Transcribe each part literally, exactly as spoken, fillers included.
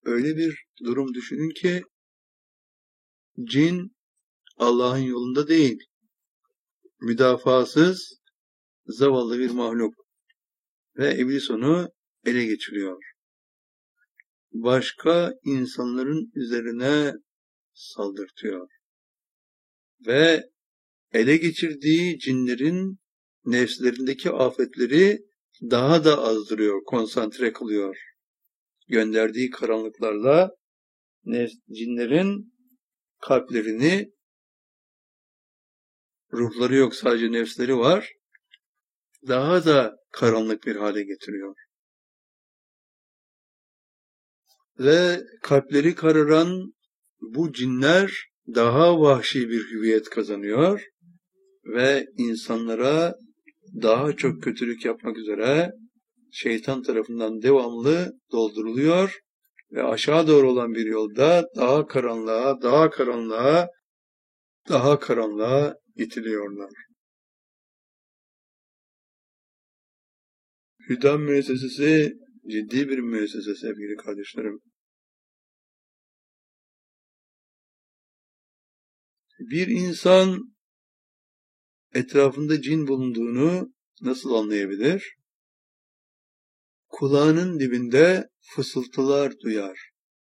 Öyle bir durum düşünün ki cin Allah'ın yolunda değil, müdafasız, zavallı bir mahluk ve iblis onu ele geçiriyor. Başka insanların üzerine saldırtıyor ve ele geçirdiği cinlerin nefslerindeki afetleri daha da azdırıyor, konsantre kılıyor. Gönderdiği karanlıklarla nefs- cinlerin kalplerini, ruhları yok, sadece nefsleri var, daha da karanlık bir hale getiriyor. Ve kalpleri kararan bu cinler daha vahşi bir hüviyet kazanıyor ve insanlara daha çok kötülük yapmak üzere şeytan tarafından devamlı dolduruluyor ve aşağı doğru olan bir yolda daha karanlığa, daha karanlığa, daha karanlığa itiliyorlar. Hüdam müessesesi ciddi bir müessese sevgili kardeşlerim. Bir insan etrafında cin bulunduğunu nasıl anlayabilir? Kulağının dibinde fısıltılar duyar.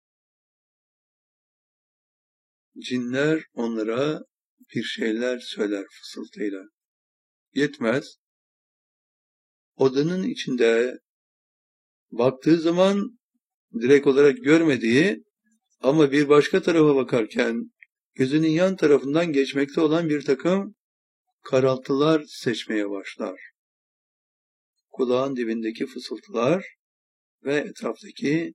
Cinler onlara bir şeyler söyler fısıltıyla. Yetmez. Odanın içinde baktığı zaman direkt olarak görmediği ama bir başka tarafa bakarken gözünün yan tarafından geçmekte olan bir takım karaltılar seçmeye başlar. Kulağın dibindeki fısıltılar ve etraftaki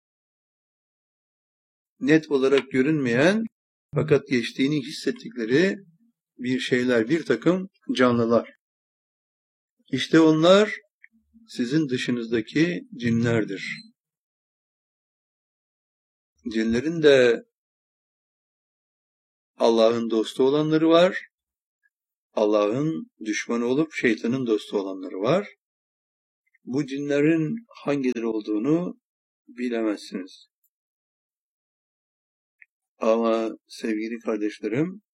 net olarak görünmeyen fakat geçtiğini hissettikleri bir şeyler, bir takım canlılar. İşte onlar sizin dışınızdaki cinlerdir. Cinlerin de Allah'ın dostu olanları var, Allah'ın düşmanı olup şeytanın dostu olanları var. Bu cinlerin hangileri olduğunu bilemezsiniz. Ama sevgili kardeşlerim,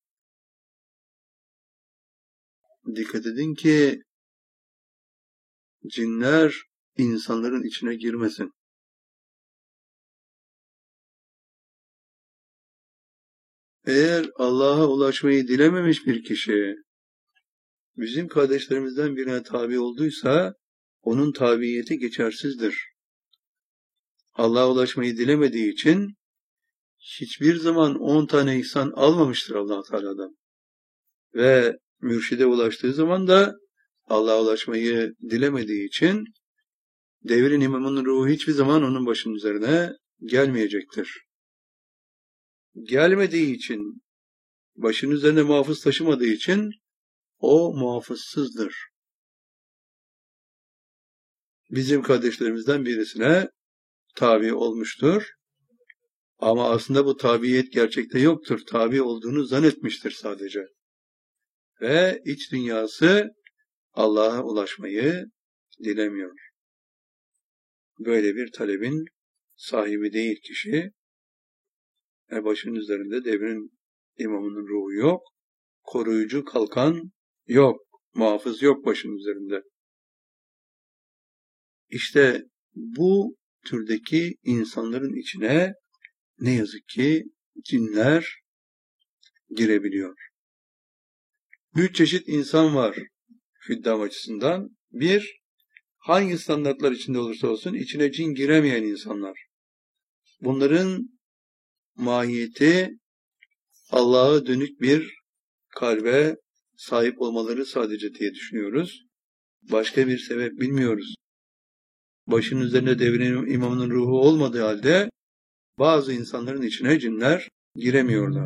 dikkat edin ki cinler insanların içine girmesin. Eğer Allah'a ulaşmayı dilememiş bir kişi, bizim kardeşlerimizden birine tabi olduysa, onun tabiyeti geçersizdir. Allah'a ulaşmayı dilemediği için, hiçbir zaman on tane ihsan almamıştır Allah Teala'dan. Ve mürşide ulaştığı zaman da, Allah'a ulaşmayı dilemediği için, devrin imamının ruhu hiçbir zaman onun başının üzerine gelmeyecektir. Gelmediği için, başının üzerine muhafız taşımadığı için, o muhafızsızdır. Bizim kardeşlerimizden birisine tabi olmuştur. Ama aslında bu tabiyet gerçekte yoktur. Tabi olduğunu zannetmiştir sadece. Ve iç dünyası Allah'a ulaşmayı dilemiyor. Böyle bir talebin sahibi değil kişi. Ve başının üzerinde devrin imamının ruhu yok. Koruyucu kalkan yok. Muhafız yok başının üzerinde. İşte bu türdeki insanların içine ne yazık ki cinler girebiliyor. Üç çeşit insan var hüddam açısından. Bir, hangi standartlar içinde olursa olsun içine cin giremeyen insanlar. Bunların mahiyeti Allah'a dönük bir kalbe sahip olmaları sadece diye düşünüyoruz. Başka bir sebep bilmiyoruz. Başının üzerinde devrin imamının ruhu olmadığı halde bazı insanların içine cinler giremiyorlar.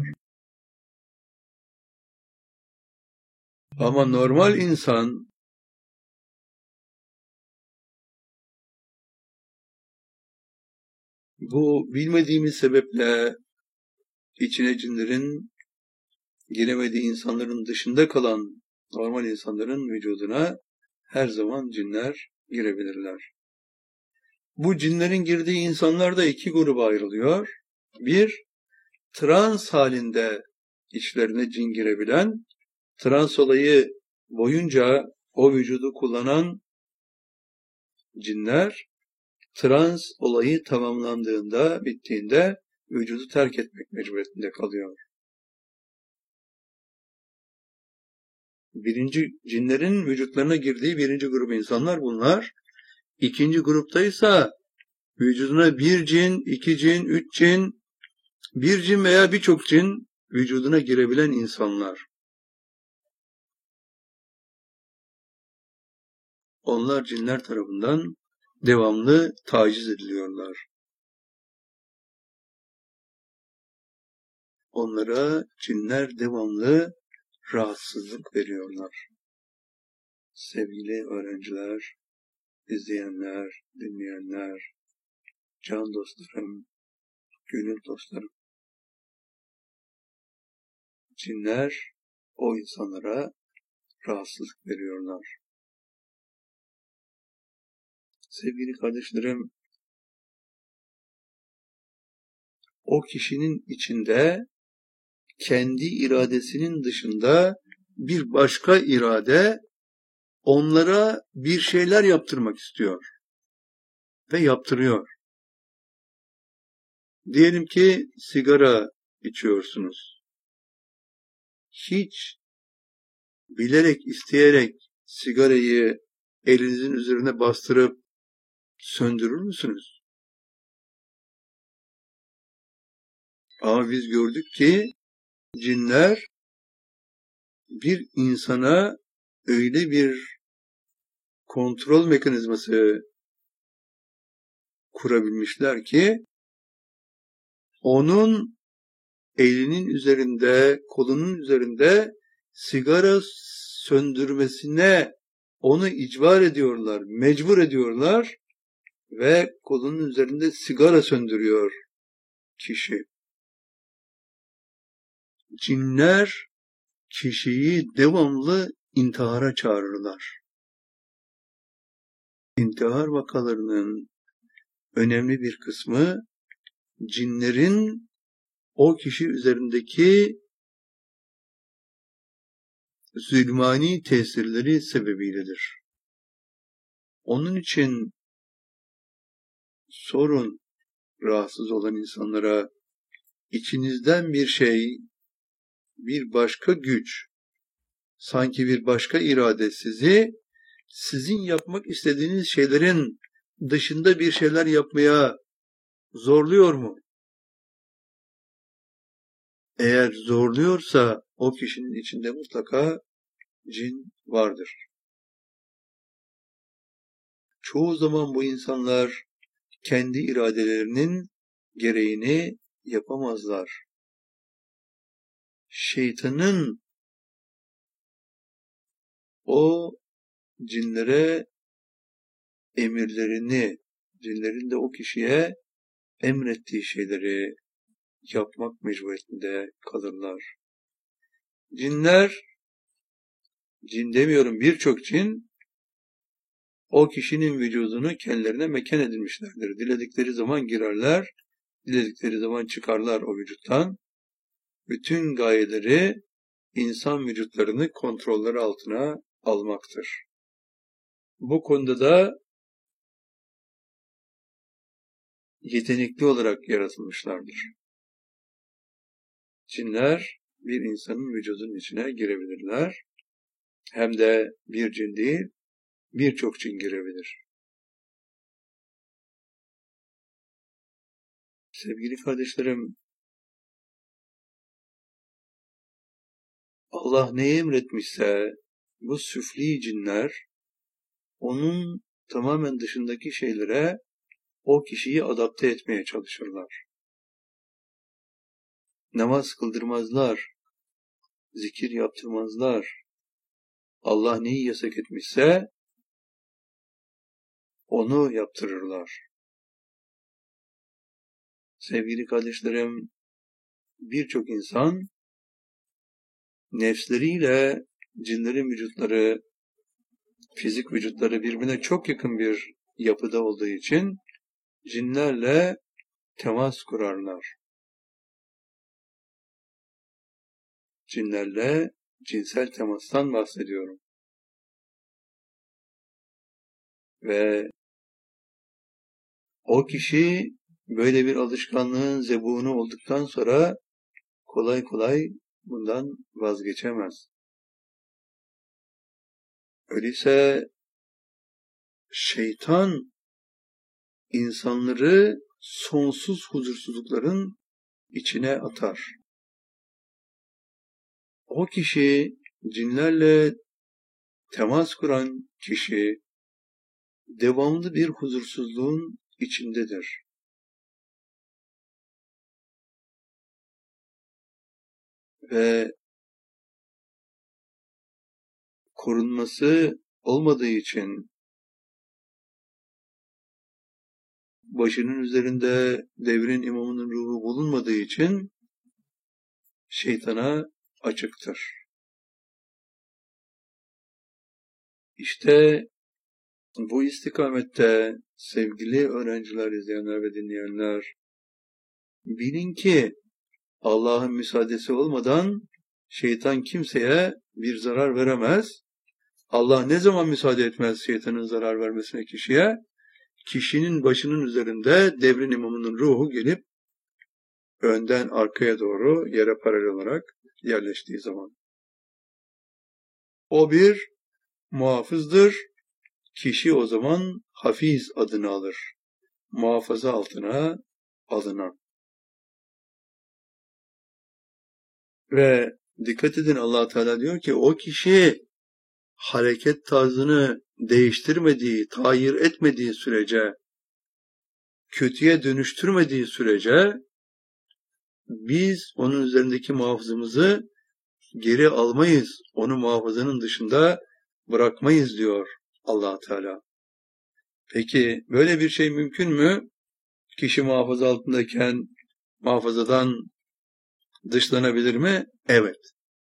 Ama normal insan bu bilmediğimiz sebeple içine cinlerin giremediği insanların dışında kalan normal insanların vücuduna her zaman cinler girebilirler. Bu cinlerin girdiği insanlar da iki gruba ayrılıyor. Bir, trans halinde içlerine cin girebilen, trans olayı boyunca o vücudu kullanan cinler, trans olayı tamamlandığında, bittiğinde vücudu terk etmek mecburiyetinde kalıyor. Birinci cinlerin vücutlarına girdiği birinci grup insanlar bunlar. İkinci gruptaysa vücuduna bir cin, iki cin, üç cin, bir cin veya birçok cin vücuduna girebilen insanlar. Onlar cinler tarafından devamlı taciz ediliyorlar. Onlara cinler devamlı rahatsızlık veriyorlar. Sevgili öğrenciler, izleyenler, dinleyenler, can dostlarım, gönül dostlarım. Cinler o insanlara rahatsızlık veriyorlar. Sevgili kardeşlerim, o kişinin içinde kendi iradesinin dışında bir başka irade onlara bir şeyler yaptırmak istiyor ve yaptırıyor. Diyelim ki sigara içiyorsunuz. Hiç bilerek, isteyerek sigarayı elinizin üzerine bastırıp söndürür müsünüz? Ama biz gördük ki cinler bir insana öyle bir kontrol mekanizması kurabilmişler ki onun elinin üzerinde, kolunun üzerinde sigara söndürmesine onu icbar ediyorlar, mecbur ediyorlar ve kolunun üzerinde sigara söndürüyor kişi. Cinler kişiyi devamlı intihara çağırırlar. İntihar vakalarının önemli bir kısmı cinlerin o kişi üzerindeki zulmani tesirleri sebebiyledir. Onun için sorun rahatsız olan insanlara içinizden bir şey, bir başka güç, sanki bir başka irade sizi sizin yapmak istediğiniz şeylerin dışında bir şeyler yapmaya zorluyor mu? Eğer zorluyorsa o kişinin içinde mutlaka cin vardır. Çoğu zaman bu insanlar kendi iradelerinin gereğini yapamazlar. Şeytanın o cinlere emirlerini, cinlerin de o kişiye emrettiği şeyleri yapmak mecburiyetinde kalırlar. Cinler, cin demiyorum birçok cin, o kişinin vücudunu kendilerine mekan edilmişlerdir. Diledikleri zaman girerler, diledikleri zaman çıkarlar o vücuttan. Bütün gayeleri insan vücutlarını kontrolleri altına almaktır. Bu konuda da yetenekli olarak yaratılmışlardır. Cinler bir insanın vücudunun içine girebilirler. Hem de bir cin değil, birçok cin girebilir. Sevgili kardeşlerim, Allah ne emretmişse bu süfli cinler onun tamamen dışındaki şeylere o kişiyi adapte etmeye çalışırlar. Namaz kıldırmazlar, zikir yaptırmazlar. Allah neyi yasak etmişse onu yaptırırlar. Sevgili kardeşlerim, birçok insan nefsleriyle cinlerin vücutları, fizik vücutları birbirine çok yakın bir yapıda olduğu için cinlerle temas kurarlar. Cinlerle cinsel temastan bahsediyorum. Ve o kişi böyle bir alışkanlığın zebunu olduktan sonra kolay kolay bundan vazgeçemez. Öyleyse şeytan insanları sonsuz huzursuzlukların içine atar. O kişi, cinlerle temas kuran kişi, devamlı bir huzursuzluğun içindedir. Ve korunması olmadığı için, başının üzerinde devrin imamının ruhu bulunmadığı için şeytana açıktır. İşte bu istikamette sevgili öğrenciler, izleyenler ve dinleyenler, bilin ki Allah'ın müsaadesi olmadan şeytan kimseye bir zarar veremez. Allah ne zaman müsaade etmez şeytanın zarar vermesine kişiye? Kişinin başının üzerinde devrin imamının ruhu gelip önden arkaya doğru yere paralel olarak yerleştiği zaman. O bir muhafızdır. Kişi o zaman hafiz adını alır. Muhafaza altına alınan. Ve dikkat edin, Allah Teala diyor ki o kişi hareket tarzını değiştirmediği, tayir etmediği sürece, kötüye dönüştürmediği sürece biz onun üzerindeki muhafızımızı geri almayız. Onu muhafazanın dışında bırakmayız diyor Allah Teala. Peki böyle bir şey mümkün mü? Kişi muhafaza altındayken muhafazadan dışlanabilir mi? Evet.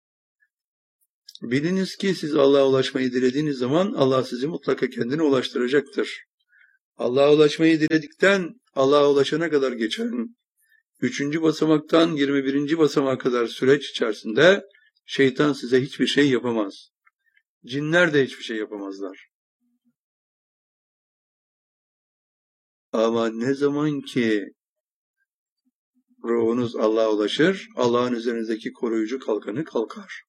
Biliniz ki siz Allah'a ulaşmayı dilediğiniz zaman Allah sizi mutlaka kendine ulaştıracaktır. Allah'a ulaşmayı diledikten Allah'a ulaşana kadar geçen üçüncü basamaktan yirmi birinci basamağa kadar süreç içerisinde şeytan size hiçbir şey yapamaz. Cinler de hiçbir şey yapamazlar. Ama ne zaman ki ruhunuz Allah'a ulaşır, Allah'ın üzerinizdeki koruyucu kalkanı kalkar.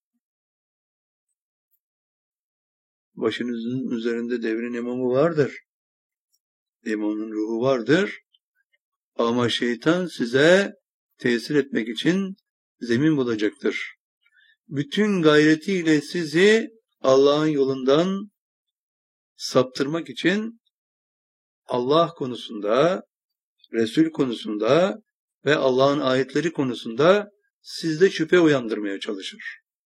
Başınızın üzerinde devrin imamı vardır. İmamın ruhu vardır. Ama şeytan size tesir etmek için zemin bulacaktır. Bütün gayretiyle sizi Allah'ın yolundan saptırmak için Allah konusunda, Resul konusunda ve Allah'ın ayetleri konusunda sizde şüphe uyandırmaya çalışır.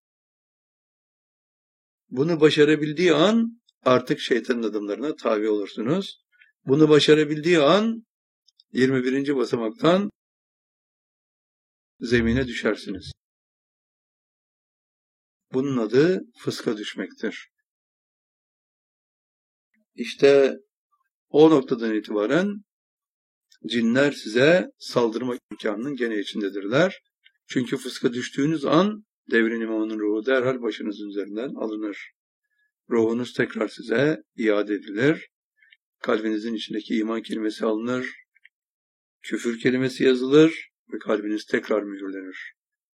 Bunu başarabildiği an artık şeytanın adımlarına tabi olursunuz. Bunu başarabildiği an yirmi birinci basamaktan zemine düşersiniz. Bunun adı fıska düşmektir. İşte o noktadan itibaren cinler size saldırma imkanının gene içindedirler. Çünkü fıska düştüğünüz an devrin imamının ruhu derhal başınızın üzerinden alınır. Ruhunuz tekrar size iade edilir. Kalbinizin içindeki iman kelimesi alınır. Küfür kelimesi yazılır ve kalbiniz tekrar mühürlenir.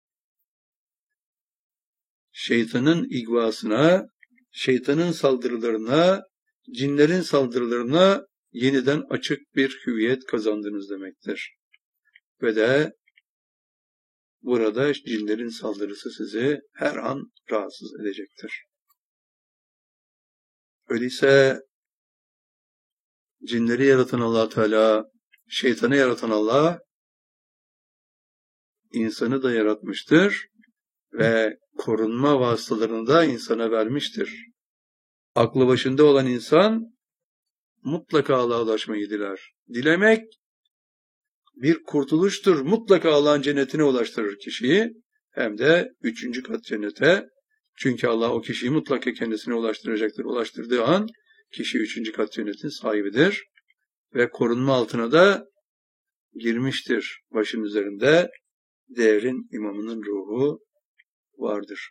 Şeytanın igvasına, şeytanın saldırılarına, cinlerin saldırılarına yeniden açık bir hüviyet kazandınız demektir. Ve de burada cinlerin saldırısı sizi her an rahatsız edecektir. Öyleyse cinleri yaratan Allah Teala, şeytanı yaratan Allah, insanı da yaratmıştır ve korunma vasıtalarını da insana vermiştir. Aklı başında olan insan mutlaka Allah'a ulaşmayı diler. Dilemek bir kurtuluştur. Mutlaka Allah'ın cennetine ulaştırır kişiyi. Hem de üçüncü kat cennete. Çünkü Allah o kişiyi mutlaka kendisine ulaştıracaktır. Ulaştırdığı an kişi üçüncü kat cennetin sahibidir. ve korunma altına da girmiştir. Başın üzerinde devrin imamının ruhu vardır.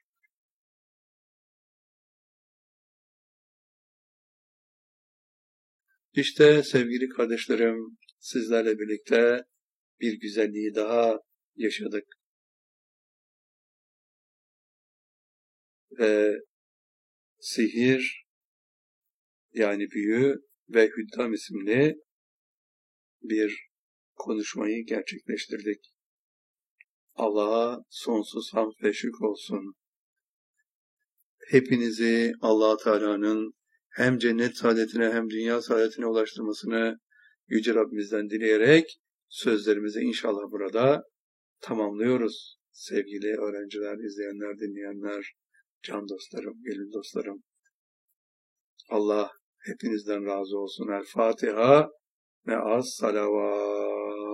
İşte sevgili kardeşlerim, sizlerle birlikte bir güzelliği daha yaşadık. Ve sihir, yani büyü ve hüddam isimli bir konuşmayı gerçekleştirdik. Allah'a sonsuz hamd ve şükür olsun. Hepinizi Allah Teala'nın hem cennet saadetine hem dünya saadetine ulaştırmasını Yüce Rabbimizden dileyerek sözlerimizi inşallah burada tamamlıyoruz. Sevgili öğrenciler, izleyenler, dinleyenler, can dostlarım, gönül dostlarım. Allah hepinizden razı olsun. El Fatiha ve as salavat.